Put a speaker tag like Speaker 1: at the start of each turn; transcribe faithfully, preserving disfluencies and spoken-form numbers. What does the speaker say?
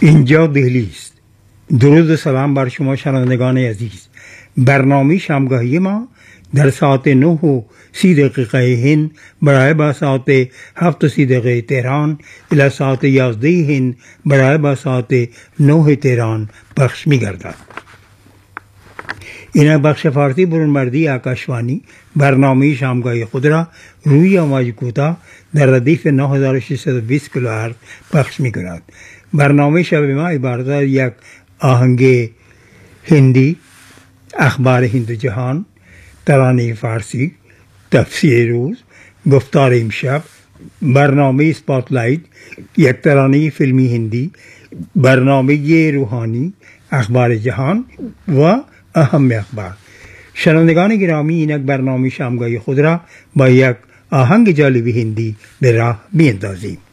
Speaker 1: اینجا دهلی است. درود و سلام بر شما شنوندگان عزیز. برنامه شامگاهی ما در ساعت نه و سی دقیقه هند برای با ساعت هفت و سی دقیقه تهران الی ساعت یازده هند برای با ساعت نه تهران پخش می گردد. این بخش فارسی برونمردی آکاشوانی برنامه شامگاهی خود را روی امواج کوتاه در ردیف نه هزار و ششصد و بیست کیلوهرتز پخش می کند. برنامه شب ما عبارت از یک آهنگ هندی، اخبار هند و جهان، ترانه فارسی، تفسیر روز، گفتار امشب، برنامه سپاتلایت، یک ترانه فیلمی هندی، برنامه روحانی، اخبار جهان و اهم اخبار. شنوندگان گرامی، این یک برنامه شامگاهی خود را با یک آهنگ جالبی هندی به راه می اندازیم.